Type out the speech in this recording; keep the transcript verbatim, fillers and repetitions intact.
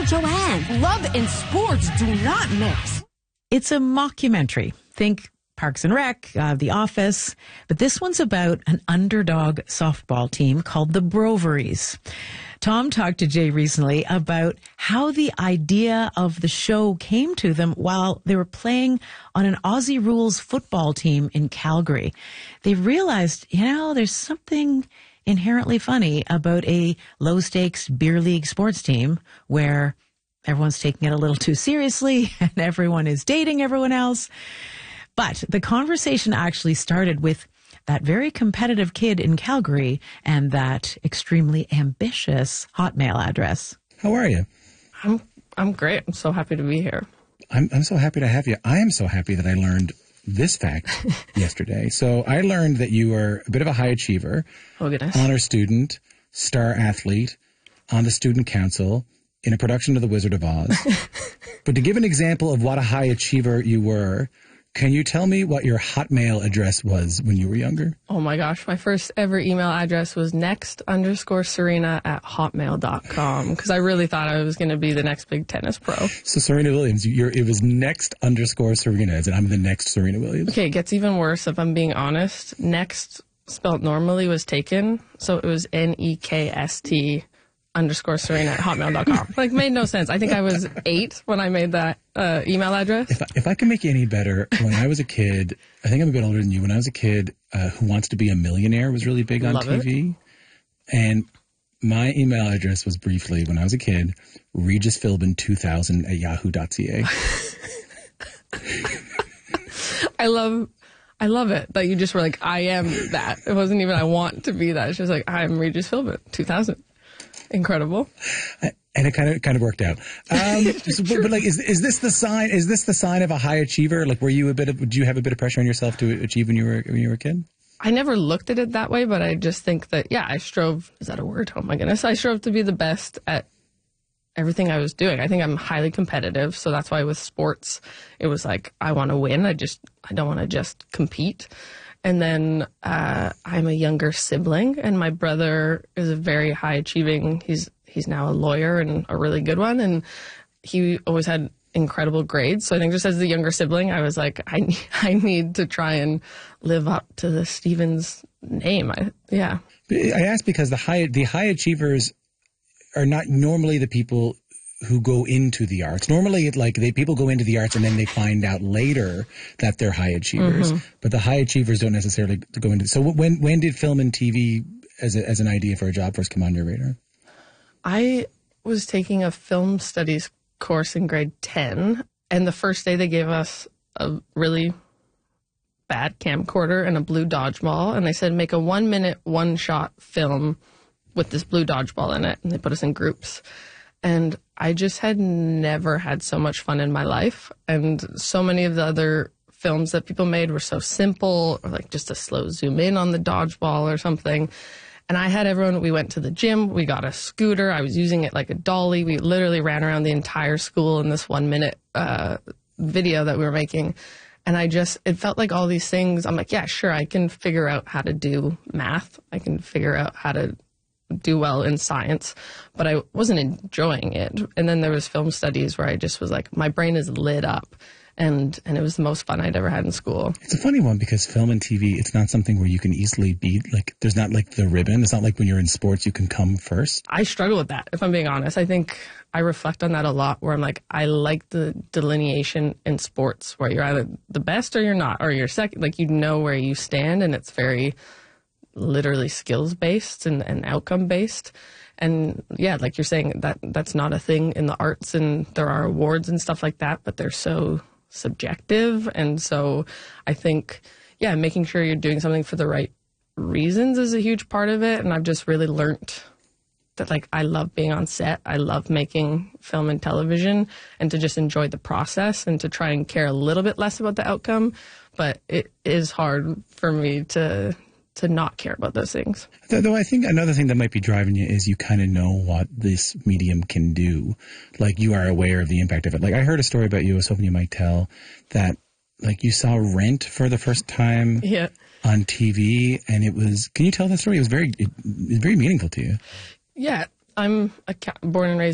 Joanne. Love and sports do not mix. It's a mockumentary. Think Parks and Rec, uh, The Office. But this one's about an underdog softball team called the Broveries. Tom talked to Jay recently about how the idea of the show came to them while they were playing on an Aussie Rules football team in Calgary. They realized, you know, there's something inherently funny about a low-stakes beer league sports team where everyone's taking it a little too seriously and everyone is dating everyone else. But the conversation actually started with that very competitive kid in Calgary and that extremely ambitious Hotmail address. How are you? I'm I'm great. I'm so happy to be here. I'm I'm so happy to have you. I am so happy that I learned this fact yesterday. So I learned that you are a bit of a high achiever, Oh, goodness. honor student, star athlete, on the student council, in a production of The Wizard of Oz. But to give an example of what a high achiever you were, can you tell me what your Hotmail address was when you were younger? Oh my gosh, my first ever email address was next underscore Serena at hotmail dot com because I really thought I was going to be the next big tennis pro. So Serena Williams, you're, it was next underscore Serena, as in I'm the next Serena Williams. Okay, it gets even worse if I'm being honest. Next, spelled normally, was taken, so it was N E K S T underscore Serena at hotmail dot com. Like, made no sense. I think I was eight when I made that uh, email address. If I, if I can make you any better, when I was a kid, I think I'm a bit older than you. When I was a kid, uh, Who Wants to Be a Millionaire was really big on Love T V. it. And my email address was briefly, when I was a kid, Regis Philbin two thousand at yahoo dot c a. I love... I love it that you just were like, I am that. It wasn't even I want to be that. It's just like, I'm Regis Philbin, two thousand. Incredible. And it kind of kind of worked out. Um, so, but, but like, is is this the sign? Is this the sign of a high achiever? Like, were you a bit of? Did you have a bit of pressure on yourself to achieve when you were when you were a kid? I never looked at it that way, but I just think that, yeah, I strove. Is that a word? Oh my goodness. I strove to be the best at everything I was doing. I think I'm highly competitive. So that's why with sports, it was like, I want to win. I just, I don't want to just compete. And then uh, I'm a younger sibling, and my brother is a very high achieving. He's he's now a lawyer and a really good one, and he always had incredible grades. So I think just as the younger sibling, I was like, I I need to try and live up to the Stevens name. I, yeah. I ask because the high the high achievers are not normally the people who go into the arts. Normally, like they people go into the arts and then they find out later that they're high achievers. Mm-hmm. But the high achievers don't necessarily go into. So when when did film and T V as a, as an idea for a job first come on your radar? I was taking a film studies course in grade ten, and the first day they gave us a really bad camcorder and a blue dodgeball, and they said make a one minute one shot film with this blue dodgeball in it, and they put us in groups. And I just had never had so much fun in my life. And so many of the other films that people made were so simple, or like just a slow zoom in on the dodgeball or something. And I had everyone, we went to the gym, we got a scooter, I was using it like a dolly. We literally ran around the entire school in this one minute uh, video that we were making. And I just, it felt like all these things, I'm like, yeah, sure, I can figure out how to do math. I can figure out how to do well in science, but I wasn't enjoying it. And then there was film studies where I just was like, my brain is lit up, and and it was the most fun I'd ever had in school. It's a funny one because film and T V, it's not something where you can easily beat. Like, there's not like the ribbon. It's not like when you're in sports, you can come first. I struggle with that, if I'm being honest. I think I reflect on that a lot, where I'm like, I like the delineation in sports where you're either the best or you're not, or you're second. Like, you know where you stand, and it's very literally skills based and, and outcome based. And yeah, like you're saying, that that's not a thing in the arts, and there are awards and stuff like that, but they're so subjective. And so I think, yeah, making sure you're doing something for the right reasons is a huge part of it. And I've just really learned that, like, I love being on set. I love making film and television, and to just enjoy the process and to try and care a little bit less about the outcome. But it is hard for me to to not care about those things. Though I think another thing that might be driving you is you kind of know what this medium can do. Like, you are aware of the impact of it. Like, I heard a story about you, I was hoping you might tell, that, like, you saw Rent for the first time yeah. on T V, and it was, can you tell that story? It was very, it, it was very meaningful to you. Yeah, I'm a, born and raised